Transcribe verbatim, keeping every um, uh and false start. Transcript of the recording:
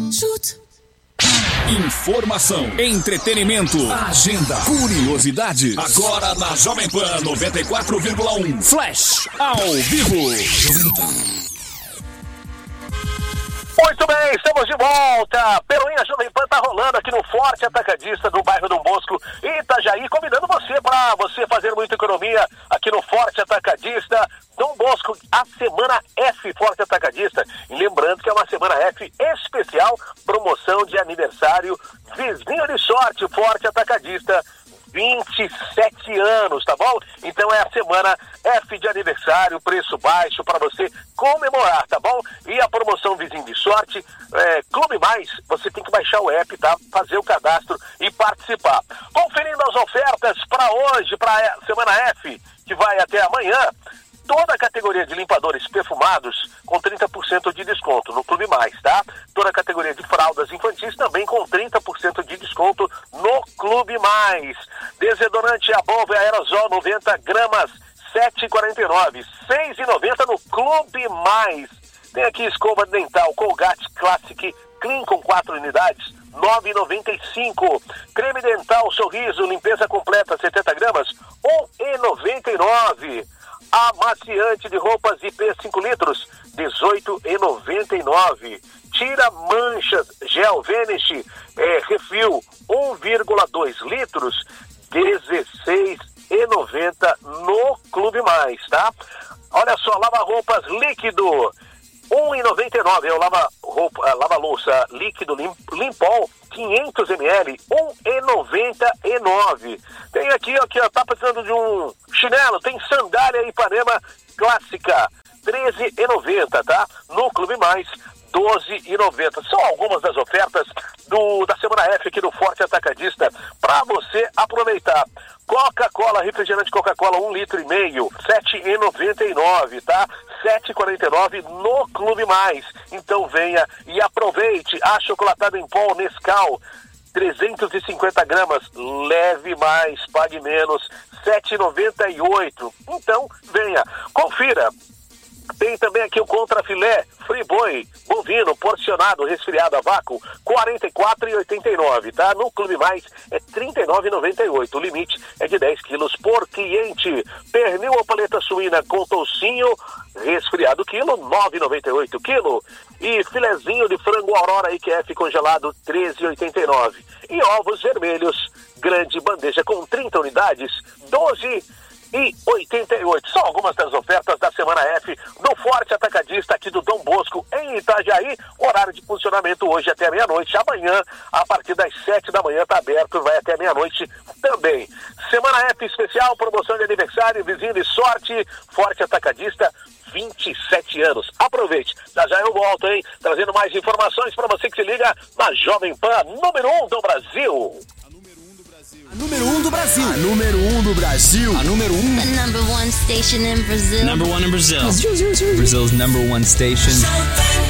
Chute. Informação, entretenimento, agenda, curiosidades. Agora na Jovem Pan noventa e quatro vírgula um. Flash ao vivo. Muito bem, estamos de volta. Peruinha Jovem Pan tá rolando aqui no Forte Atacadista do bairro Dom Bosco, Itajaí, convidando você para você fazer muita economia aqui no Forte Atacadista Dom Bosco, a Semana F Forte Atacadista. E lembrando que é uma Semana F especial, promoção de aniversário, vizinho de sorte, Forte Atacadista, vinte e sete anos, tá bom? Então é a Semana F de aniversário, preço baixo para você comemorar, tá bom? E a promoção Vizinho de Sorte, é, Clube Mais, você tem que baixar o app, tá? Fazer o cadastro e participar. Conferindo as ofertas para hoje, para a Semana F, que vai até amanhã, toda a categoria de limpadores perfumados com trinta por cento de desconto no Clube Mais, tá? Toda a categoria de fraldas infantis também com trinta por cento de desconto no Clube Mais. Desodorante Above Aerosol noventa gramas, sete reais e quarenta e nove centavos, seis reais e noventa centavos no Clube Mais. Tem aqui escova dental Colgate Classic Clean com quatro unidades, nove reais e noventa e cinco centavos. Creme dental Sorriso, limpeza completa, setenta gramas, um real e noventa e nove centavos. Amaciante de roupas I P cinco litros, dezoito reais e noventa e nove centavos. Tira manchas gel Vanish é, refil um vírgula dois litros, dezesseis reais e noventa centavos no Clube Mais, tá? Olha só, lava-roupas líquido, um real e noventa e nove centavos, é o lava-roupa, lava-louça líquido lim, Limpol, quinhentos mililitros, um real e noventa e nove centavos. Tem aqui, aqui, ó, tá precisando de um chinelo, tem sandália Ipanema clássica, treze reais e noventa centavos, tá? No Clube Mais, doze reais e noventa centavos. São algumas das ofertas do, da Semana F aqui do Forte Atacadista para você aproveitar. Coca-Cola, refrigerante Coca-Cola, um litro e meio, sete reais e noventa e nove centavos, tá? sete reais e quarenta e nove centavos no Clube Mais. Então venha e aproveite. A chocolatada em pó Nescau, trezentos e cinquenta gramas, leve mais, pague menos, sete reais e noventa e oito centavos. Então venha, confira. Tem também aqui o contrafilé Friboi bovino porcionado resfriado a vácuo, quarenta e quatro reais e oitenta e nove centavos, tá? No Clube Mais é trinta e nove reais e noventa e oito centavos. O limite é de dez quilos por cliente. Pernil ou paleta suína com toucinho resfriado quilo, nove reais e noventa e oito centavos quilo. E filezinho de frango Aurora I Q F congelado, treze reais e oitenta e nove centavos. E ovos vermelhos, grande bandeja com trinta unidades, doze reais e oitenta e oito. São algumas das ofertas da Semana F do Forte Atacadista aqui do Dom Bosco em Itajaí. Horário de funcionamento hoje até meia-noite. Amanhã, a partir das sete da manhã, está aberto, vai até meia-noite também. Semana F especial, promoção de aniversário, vizinho de sorte, Forte Atacadista, vinte e sete anos. Aproveite. Já já eu volto, hein? Trazendo mais informações para você que se liga na Jovem Pan, número um do Brasil. A número um do Brasil. A número um do Brasil. A número um. The number one station in Brazil. Number one in Brazil. Brazil. Brazil's number one station.